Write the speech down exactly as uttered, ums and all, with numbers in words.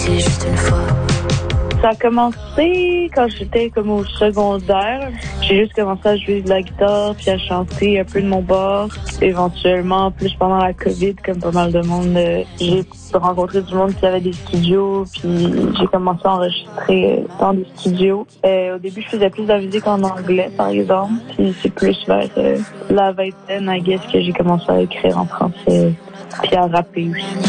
chanter juste une fois. Ça a commencé quand j'étais comme au secondaire. J'ai juste commencé à jouer de la guitare puis à chanter un peu de mon bord. Éventuellement, plus pendant la COVID, comme pas mal de monde, euh, j'ai rencontré du monde qui avait des studios puis j'ai commencé à enregistrer dans des studios. Euh, au début, je faisais plus de la musique en anglais, par exemple. Puis c'est plus vers euh, la vingtaine, I guess, que j'ai commencé à écrire en français puis à rapper aussi.